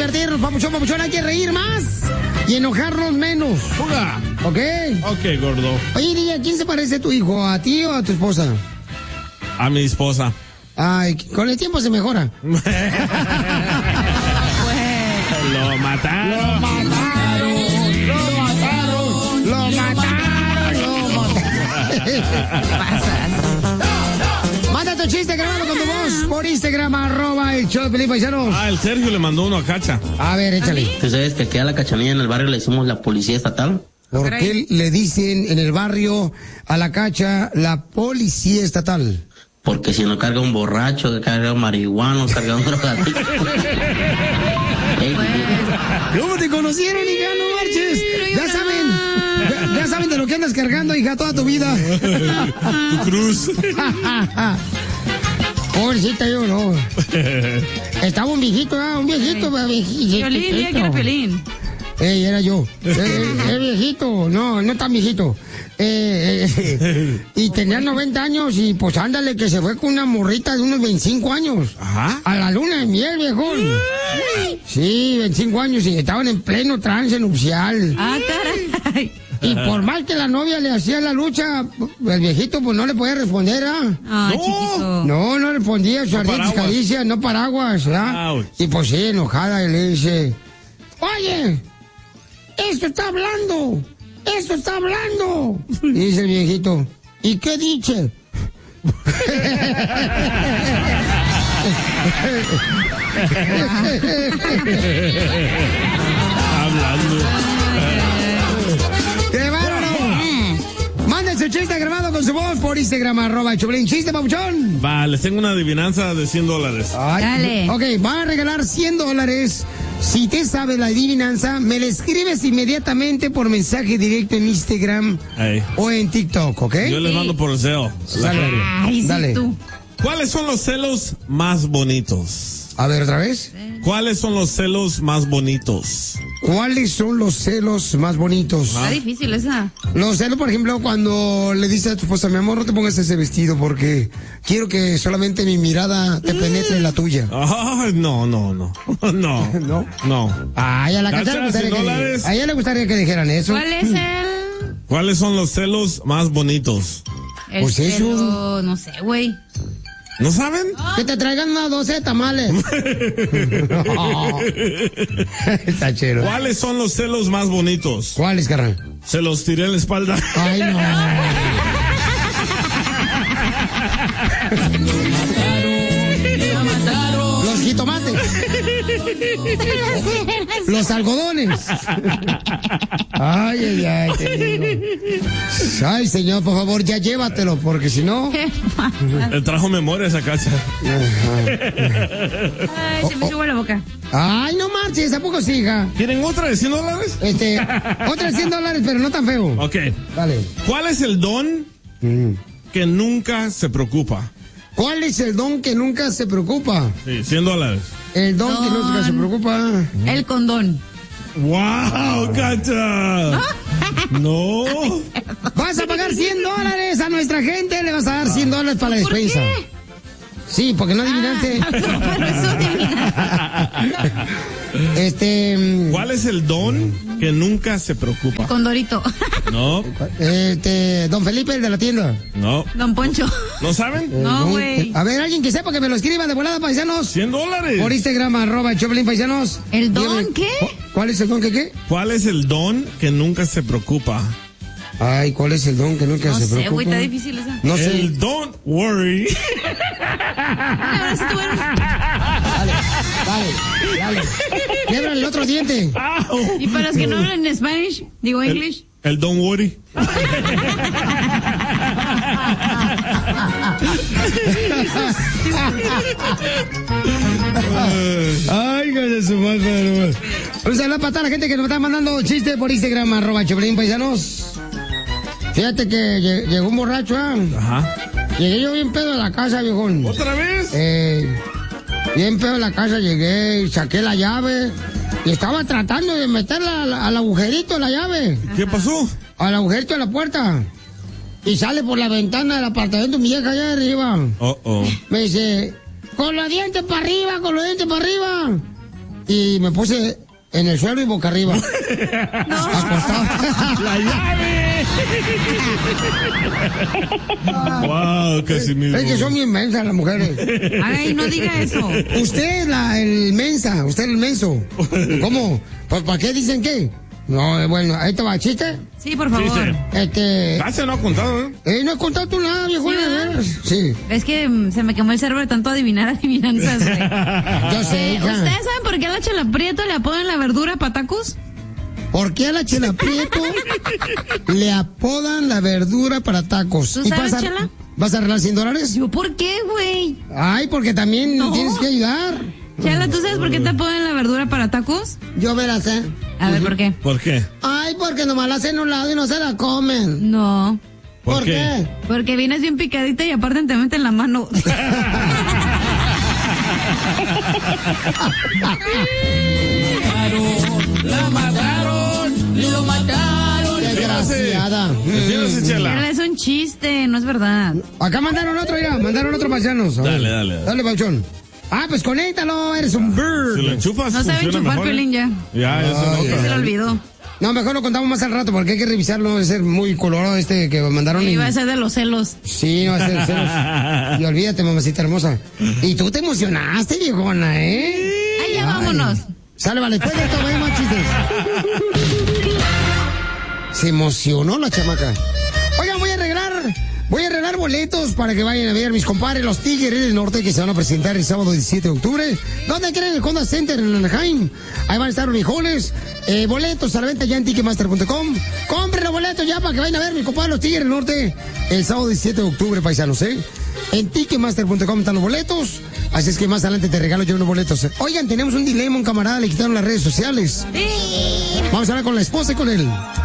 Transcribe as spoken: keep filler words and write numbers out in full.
divertirnos, papuchón, papuchón. Hay que reír más y enojarnos menos. ¡Fuga! ¿Ok? Ok, gordo. Oye, niña, ¿a quién se parece tu hijo? ¿A ti o a tu esposa? A mi esposa. Ay, con el tiempo se mejora. Lo mataron. Lo mataron. Lo mataron. Lo mataron. Lo mataron. Manda tu chiste grabado con tu voz por Instagram, arroba el show de Pelín, paisanos. Ah, el Sergio le mandó uno a Cacha. A ver, échale. ¿Tú sabes que aquí a la Cachanilla en el barrio le decimos la policía estatal? ¿Por qué le dicen en el barrio a la Cacha la policía estatal? Porque si no carga un borracho, carga un marihuano, carga un drogadicto. ¿Cómo te conocieron, hija? No marches. Ya saben, ya, ya saben de lo que andas cargando, hija, toda tu vida. Tu cruz. Pobrecita, yo no. Estaba un viejito, ¿eh? Un viejito. Piolín, día que era Piolín. Ey, era yo. Eh, eh, viejito, no, no tan viejito. Eh, eh, y tenía noventa años y pues ándale que se fue con una morrita de unos veinticinco años. Ajá. A la luna de miel, viejón. Sí, veinticinco años y estaban en pleno trance nupcial. Ah, caray. Y por mal que la novia le hacía la lucha, el viejito pues no le podía responder, ¿ah? Ah, No. chiquito. No, no respondía, sus No ardientes paraguas. caricias, no paraguas, ¿verdad? Ouch. Y pues sí, enojada, y le dice, oye, esto está hablando, esto está hablando. Y dice el viejito, ¿y qué dice? Hablando. ¡Qué bárbaro! Manden su chiste grabado con su voz por Instagram, arroba Choplin. ¿Chiste, papuchón? Va, les tengo una adivinanza de cien dólares. Ay, Dale. Ok, van a regalar cien dólares. Si te sabe la adivinanza, me la escribes inmediatamente por mensaje directo en Instagram Ey. o en TikTok, ¿ok? Yo les mando por deseo. Dale. Ay, sí, Dale. tú. ¿Cuáles son los celos más bonitos? A ver, otra vez. ¿Cuáles son los celos más bonitos? ¿Cuáles son los celos más bonitos? Está difícil esa. Los celos, por ejemplo, cuando le dices a tu esposa, mi amor, no te pongas ese vestido porque quiero que solamente mi mirada te penetre en la tuya. Ay, no, no, no. No. ¿No? No. Ay, a la Cacha, Cacha le gustaría cien que, dólares. a ella le gustaría que dijeran eso. ¿Cuál es el...? ¿Cuáles son los celos más bonitos? el Pues eso. celo? No sé, güey. ¿No saben? Que te traigan una doce de tamales. Está chero. ¿Cuáles son los celos más bonitos? ¿Cuáles, carnal? Se los tiré en la espalda. Ay, no. Los jitomates. Los algodones. Ay, ay, ay. te digo. Ay, señor, por favor, ya llévatelo, porque si no. Le trajo memoria a esa Cacha. Ay, se me subió la boca. Ay, no marches, ¿a poco sí, hija? ¿Quieren otra de cien dólares? Este, otra de cien dólares, pero no tan feo. Ok. Dale. ¿Cuál es el don Mm. que nunca se preocupa? ¿Cuál es el don que nunca se preocupa? Sí, cien dólares. El don, que nunca se preocupa. El condón. ¡Wow, Cacha! No. Vas a pagar cien dólares a nuestra gente, le vas a dar cien dólares para la ¿Por despensa. qué? Sí, porque no adivinaste. Pero eso adivina. Este. mm, ¿Cuál es el don que nunca se preocupa? Condorito. No, Este. Don Felipe, el de la tienda. no. Don Poncho. ¿No saben? Eh, No, don- güey. A ver, alguien que sepa que me lo escriba de volada, paisanos. cien dólares. Por Instagram, arroba Choplin, paisanos. ¿El don Dígame, qué? ¿cu- ¿Cuál es el don que qué? ¿Cuál es el don que nunca se preocupa? Ay, ¿cuál es el don que nunca No se sé, preocupa? güey, está difícil esa. No sé. El don't worry. Ahora sí tú eres- Dale, dale, dale. Quiebra el otro diente. Au. Y para los que no hablan en Spanish, digo English. El don't worry. Ay, que de su madre. Un saludo para toda la gente que nos está mandando chistes por Instagram, arroba Choplin, paisanos. Fíjate que lle- llegó un borracho, ¿ah? Ajá. Llegué yo bien pedo a la casa, viejón. ¿Otra vez? Eh, bien pedo a la casa llegué y saqué la llave. Y estaba tratando de meterla al, al agujerito la llave. ¿Qué pasó? Al agujerito de la puerta. Y sale por la ventana del apartamento mi vieja allá arriba. Oh, oh. Me dice, con los dientes para arriba, con los dientes para arriba. y me puse en el suelo y boca arriba. No. Acostado. ¡La llave! ¡Wow, Casimiro! Es que son bien mensas las mujeres. Ay, no diga eso. Usted es la, el mensa, usted es el menso. ¿Cómo? ¿Pues para qué dicen qué? No, eh, bueno, ahí te va, ¿chiste? Sí, por favor. Chiste. Este... Casi no ha contado, ¿eh? Eh, no has contado tú nada, viejo. ¿Sí, verdad? Sí, Es que mm, se me quemó el cerebro de tanto adivinar adivinanzas, güey. yo sé, Eh, hija. ¿Ustedes saben por qué a la Chela Prieto le apodan la verdura patacos? ¿Por qué a la Chela Prieto le apodan la verdura para tacos? ¿Tú ¿Y sabes, vas a, Chela? ¿Vas a arreglar cien dólares? Yo, ¿por qué, güey? Ay, porque también No. tienes que ayudar. Chela, ¿tú sabes por qué te apodan la verdura para tacos? Yo verás, ¿eh? A ver, ¿por qué? ¿Por qué? Ay, porque nomás la hacen a un lado y no se la comen. No. ¿Por ¿Por qué? qué? Porque vienes bien picadita y aparte te meten la mano. La mataron, lo mataron. Desgraciada. Defiéndase, Mm. Chela. Chela, es un chiste, no es verdad. Acá mandaron otro, ya, mandaron otro paisanos. A ver. Dale, dale, dale. Dale, Pauchón. Ah, pues conéctalo, eres un bird. Si lo enchufas, No sabe funciona enchufar, mejor, ¿eh? Piolín, ya. Ya, ya se Ay, nota. Se lo olvidó. No, mejor lo contamos más al rato porque hay que revisarlo, debe ser muy colorado este que mandaron. y- Iba a ser de los celos. Sí, va a ser celos. Y olvídate, mamacita hermosa. Y tú te emocionaste, viejona, ¿eh? Ay, ya vámonos. Sale, vale, después de esto, vaya más chistes. Se emocionó la chamaca. Oigan, voy a arreglar, voy a arreglar boletos para que vayan a ver mis compadres, los Tigres del Norte, que se van a presentar el sábado diecisiete de octubre. ¿Dónde creen? El Honda Center en Anaheim. Ahí van a estar orijoles. Eh, boletos a la venta ya en ticketmaster punto com. Compren los boletos ya para que vayan a ver mis compadres, los Tigres del Norte, el sábado diecisiete de octubre, paisanos, ¿eh? En ticketmaster punto com están los boletos. Así es que más adelante te regalo yo unos boletos. Oigan, tenemos un dilema, un camarada le quitaron las redes sociales. Vamos a hablar con la esposa y con él.